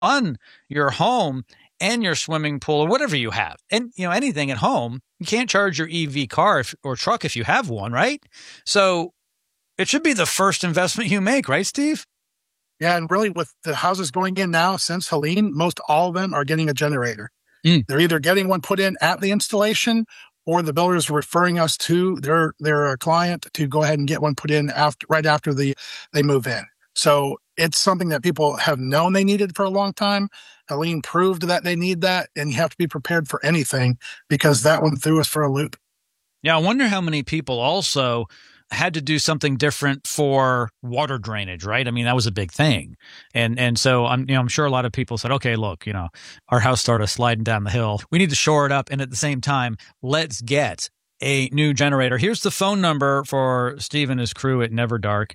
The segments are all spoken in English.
on your home and your swimming pool or whatever you have. And, anything at home, you can't charge your EV car or truck if you have one, right? So it should be the first investment you make, right, Steve? Yeah, and really with the houses going in now since Helene, most all of them are getting a generator. They're either getting one put in at the installation or the builders are referring us to their client to go ahead and get one put in right after they move in. So it's something that people have known they needed for a long time. Helene proved that they need that, and you have to be prepared for anything because that one threw us for a loop. Yeah, I wonder how many people also had to do something different for water drainage, right? I mean, that was a big thing. And so I'm sure a lot of people said, okay, look, our house started sliding down the hill. We need to shore it up. And at the same time, let's get a new generator. Here's the phone number for Steve and his crew at Never Dark.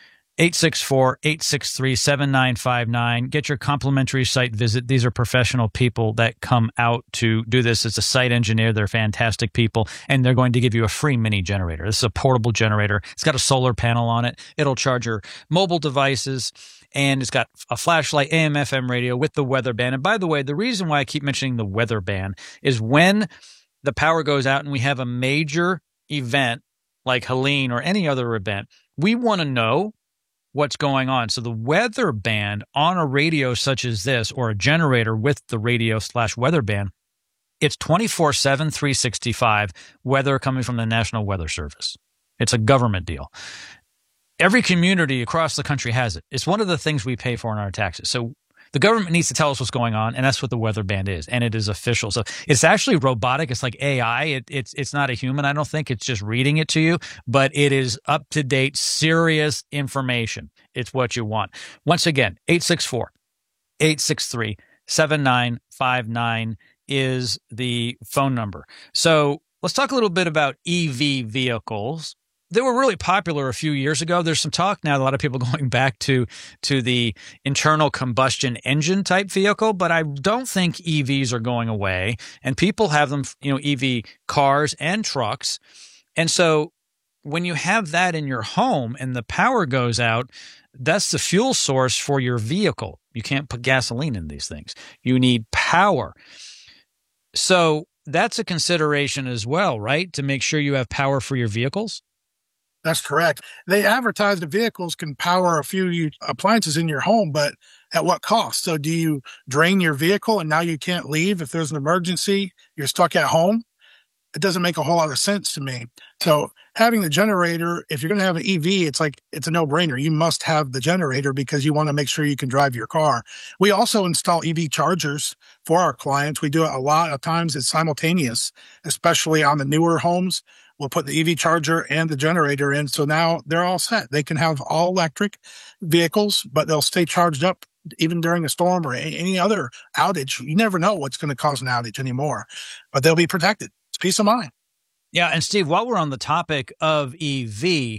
864-863-7959. Get your complimentary site visit. These are professional people that come out to do this. It's a site engineer. They're fantastic people, and they're going to give you a free mini generator. This is a portable generator. It's got a solar panel on it. It'll charge your mobile devices, and it's got a flashlight, AM, FM radio with the weather band. And by the way, the reason why I keep mentioning the weather band is when the power goes out and we have a major event like Helene or any other event, we want to know what's going on. So the weather band on a radio such as this, or a generator with the radio/weather band, it's 24/7, 365 weather coming from the National Weather Service. It's a government deal. Every community across the country has it. It's one of the things we pay for in our taxes. So the government needs to tell us what's going on, and that's what the weather band is, and it is official. So it's actually robotic. It's like AI. It's not a human, I don't think. It's just reading it to you, but it is up-to-date, serious information. It's what you want. Once again, 864-863-7959 is the phone number. So let's talk a little bit about EV vehicles. They were really popular a few years ago. There's some talk now, a lot of people going back to the internal combustion engine type vehicle, but I don't think EVs are going away. And people have them, EV cars and trucks. And so when you have that in your home and the power goes out, that's the fuel source for your vehicle. You can't put gasoline in these things. You need power. So that's a consideration as well, right? To make sure you have power for your vehicles. That's correct. They advertise the vehicles can power a few appliances in your home, but at what cost? So do you drain your vehicle and now you can't leave? If there's an emergency, you're stuck at home? It doesn't make a whole lot of sense to me. So having the generator, if you're going to have an EV, it's a no-brainer. You must have the generator because you want to make sure you can drive your car. We also install EV chargers for our clients. We do it a lot of times. It's simultaneous, especially on the newer homes. We'll put the EV charger and the generator in. So now they're all set. They can have all electric vehicles, but they'll stay charged up even during a storm or any other outage. You never know what's going to cause an outage anymore, but they'll be protected. It's peace of mind. Yeah. And Steve, while we're on the topic of EV,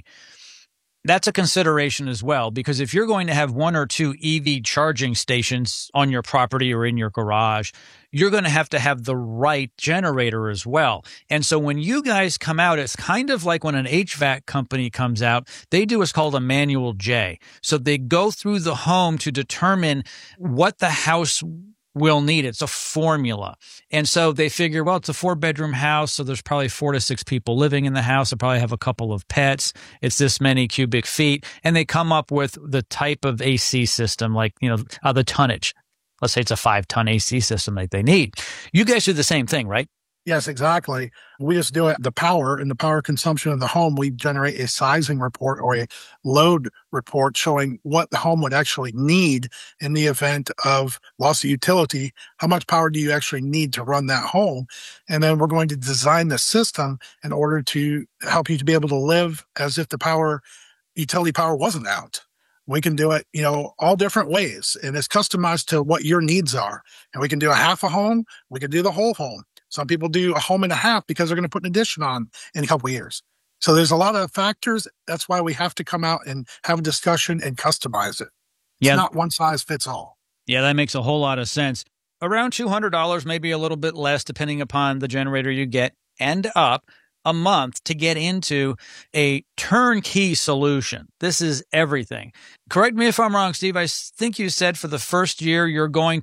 that's a consideration as well, because if you're going to have one or two EV charging stations on your property or in your garage, you're going to have the right generator as well. And so when you guys come out, it's kind of like when an HVAC company comes out, they do what's called a manual J. So they go through the home to determine what the house will need. It's a formula. And so they figure, well, it's a 4-bedroom house, so there's probably 4 to 6 people living in the house. They probably have a couple of pets. It's this many cubic feet. And they come up with the type of AC system, like, the tonnage. Let's say it's a 5-ton AC system that they need. You guys do the same thing, right? Yes, exactly. We just do it, the power and the power consumption of the home. We generate a sizing report or a load report showing what the home would actually need in the event of loss of utility. How much power do you actually need to run that home? And then we're going to design the system in order to help you to be able to live as if the utility power wasn't out. We can do it, all different ways, and it's customized to what your needs are. And we can do a half a home. We can do the whole home. Some people do a home and a half because they're going to put an addition on in a couple of years. So there's a lot of factors. That's why we have to come out and have a discussion and customize it. It's not one size fits all. Yeah, that makes a whole lot of sense. Around $200, maybe a little bit less, depending upon the generator you get, and up. a month to get into a turnkey solution. This is everything. Correct me if I'm wrong, Steve. I think you said for the first year you're going